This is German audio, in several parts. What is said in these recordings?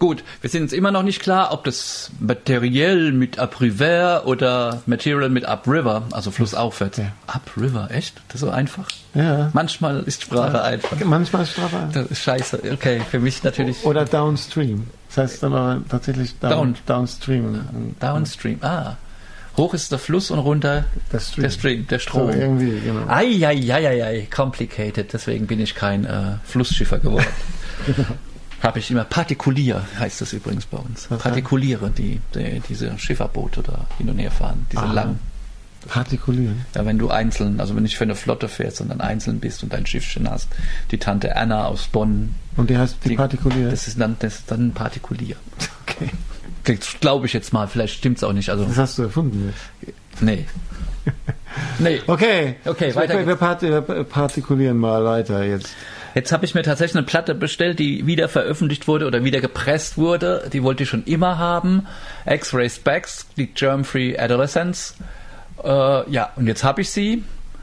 Gut, wir sind uns immer noch nicht klar, ob das Material mit Upriver oder Material mit Upriver, also flussaufwärts. Ja. Upriver, echt? Das ist so einfach? Ja. Manchmal ist Sprache einfach. Manchmal ist Sprache einfach. Das ist scheiße. Okay, für mich natürlich. Oder Downstream. Das heißt dann aber tatsächlich Downstream. Downstream, Hoch ist der Fluss und runter der Strom. So irgendwie, genau. Ei, complicated. Deswegen bin ich kein Flussschiffer geworden. Genau. Habe ich immer partikulier, heißt das übrigens bei uns. Was Partikuliere, diese Schifferboote da hin und her fahren, diese langen. Partikulieren? Ja, wenn du einzeln, also wenn nicht für eine Flotte fährst, sondern einzeln bist und dein Schiffchen hast. Die Tante Anna aus Bonn. Und die heißt die Partikulier? Das ist dann ein Partikulier. Okay. Glaube ich jetzt mal, vielleicht stimmt es auch nicht. Also, Das hast du erfunden jetzt. Nee. Okay, weiter wir partikulieren mal weiter jetzt. Jetzt habe ich mir tatsächlich eine Platte bestellt, die wieder veröffentlicht wurde oder wieder gepresst wurde. Die wollte ich schon immer haben. X-Ray Specs, die Germ-Free Adolescence. Und jetzt habe ich sie.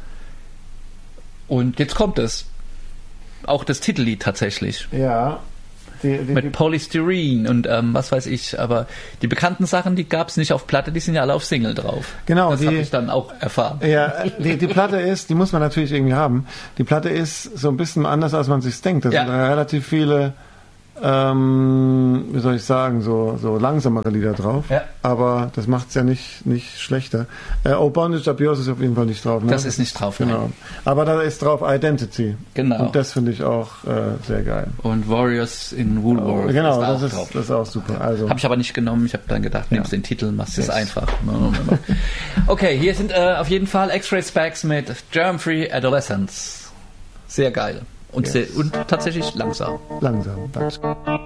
Und jetzt kommt es. Auch das Titellied tatsächlich. Ja. Mit Polystyrene und was weiß ich. Aber die bekannten Sachen, die gab es nicht auf Platte, die sind ja alle auf Single drauf. Genau. Das habe ich dann auch erfahren. Ja, die Platte ist, die muss man natürlich irgendwie haben. Die Platte ist so ein bisschen anders, als man sich denkt. Da sind relativ viele, wie soll ich sagen, so langsamere Lieder drauf. Ja. Aber das macht es ja nicht schlechter. Oh, Bondage Abuse ist auf jeden Fall nicht drauf. Ne? Das ist nicht drauf, genau. Nein. Aber da ist drauf Identity. Genau. Und das finde ich auch sehr geil. Und Warriors in Woolworth. Genau, ist das ist auch super. Also. Habe ich aber nicht genommen. Ich habe dann gedacht, nimmst den Titel, machst es einfach. Okay, hier sind auf jeden Fall X-Ray Specs mit Germ-Free Adolescence. Sehr geil. Und, und tatsächlich langsam. Langsam, danke.